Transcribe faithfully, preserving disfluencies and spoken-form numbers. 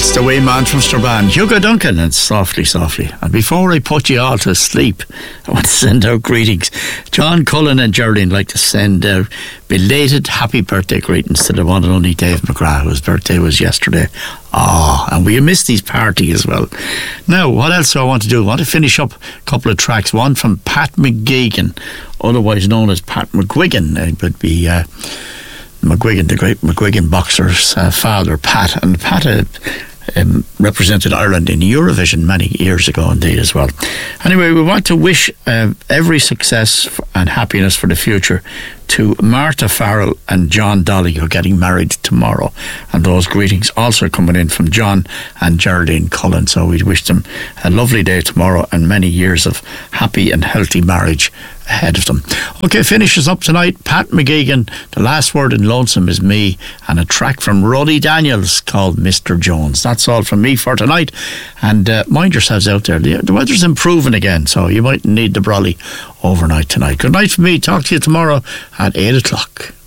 That's the way man from Strabane, Hugo Duncan, and Softly Softly. And before I put you all to sleep, I want to send out greetings. John Cullen and Geraldine like to send out belated happy birthday greetings to the one and only Dave McGrath, whose birthday was yesterday. Ah, oh, and we missed his party as well. Now, what else do I want to do? I want to finish up a couple of tracks. One from Pat McGuigan, otherwise known as Pat McGuigan. It would be uh, McGuigan, the great McGuigan boxer's uh, father, Pat. And Pat uh, um, represented Ireland in Eurovision many years ago indeed as well. Anyway, we want to wish uh, every success and happiness for the future to Martha Farrell and John Dolly, who are getting married tomorrow. And those greetings also coming in from John and Geraldine Cullen. So we wish them a lovely day tomorrow and many years of happy and healthy marriage ahead of them. Okay, finishes up tonight, Pat McGuigan, The Last Word in Lonesome Is Me, and a track from Roddy Daniels called Mister Jones. That's all from me for tonight. And uh, mind yourselves out there. The, the weather's improving again, so you might need the brolly overnight tonight. Good night from me. Talk to you tomorrow at eight o'clock.